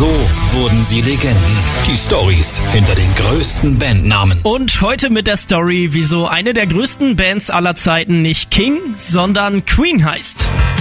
So wurden sie Legenden. Die Storys hinter den größten Bandnamen. Und heute mit der Story, wieso eine der größten Bands aller Zeiten nicht King, sondern Queen heißt.